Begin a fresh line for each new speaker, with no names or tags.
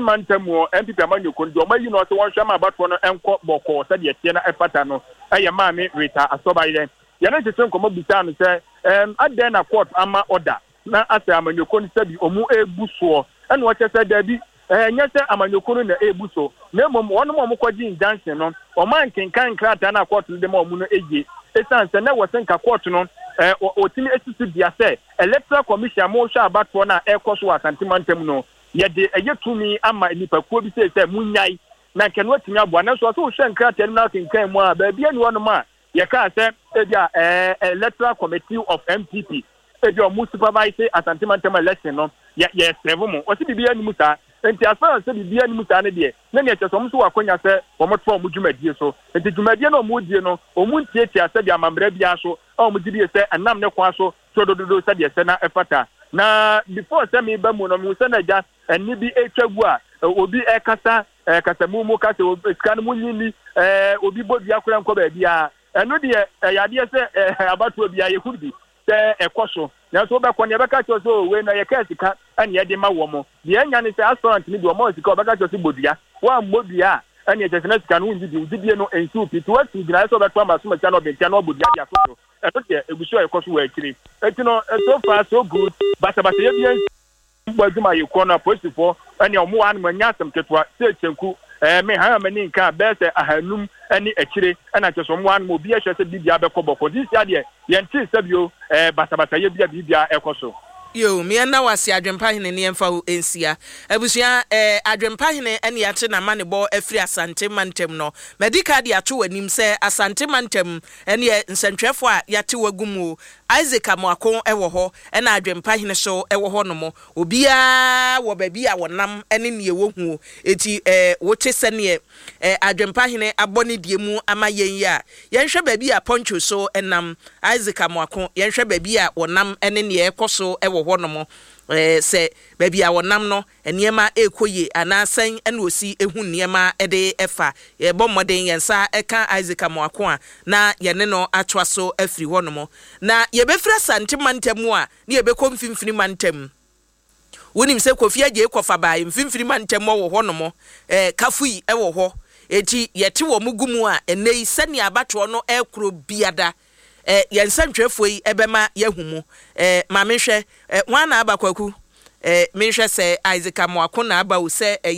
Mantam or MPP Amanyoko, you know, one shama about one and court boko, said the Tiana Epatano, I am mammy, Rita, a soba. Yana to come up and say, I then a court ama order. Now, as a Amanyoko said, Omu e buso, and what I said, Debbie, yes, Amanyoko in the e buso. No more one more Mukwaji dancing, or man can crack and a court to the Momuno Ege. It's answer never think a court on. Or Timmy Dia say, Electoral Commission Mosha about one air course was antimantemno. Yet the a year to me, and my nipper could say, Munyai. Now can what me up one else was so shank and nothing came more, baby, and one more. You can't say, Electoral Committee of MPP. If your most supervisor as antimantem election, yes, never more. What's it be any muta? And as far as the be any mutane dear, then yet some to a conya say, or much for Mujumedia so, and the Jumediano Mudiano, or Muntia said, Yamambrebiaso, or Mudia said, and Nam Nequaso, so do said, yes, and Efata. Now, before Sammy Bamun, Musana just, and Nibi Echagua, will be a Cassa, Casamumo Cassa, Scanamuni, will be both Yakuran Cobia, and no dear, Yadia said about to be a Yahudi. A question. Now, so back when you back at your when I catch the cat and Yadima Womo, the young is aspirant to me to a more to go back at your Sibudia, one Modia, and yet the next can win the Didiano and soup to us to the rest of the Thomas Machano, the Chano Budia. I thought it was sure a cost way. You know, so far so good, but about the evidence was my corner posted for, and your one when Yasam Ketwa, search and cool. Me ha many ka best ahanum ani akire na cheso one mo bia hwese bibia be kobo for this year yentin sabio basabasa ye bibia ekoso
yo me na wase adwempa hene ne emfa ensia abusua adwempa hene ene yate na manebo afri Asante Mantem no medical de ato wanim se Asante Mantem ene nsantwefo a yate wagumu Isaac Amoako ewo ho ena adwempa hene so ewo ho no mo obia wo ba bia wonam ene ne ewo hu eti wote sene adwempa hene abone diemu ama yen ya yenhwe ba bia poncho so enam Isaac Amoako yenhwe ba bia wonam ene ne ekoso ewo ho no mo se ba bia wonam no eniema ekoye anasan ene osi ehu niema ede efa ye bomoden yensa eka Isaac Amoako a na yene no atwa so afri ho no mo na yebefra Asante Mantem a ne yebekɔ mfimfini Mantem wonim se Kofi Agye kofa ba mfimfini Mantem wo ho no mo kafui wo ho eti yete wo mugumu a enei sani abato no ekro biada yensantwefo yi ebema yahumu ma menhwe wana abakwaku menhwe se Isaac Amoako na aba wo se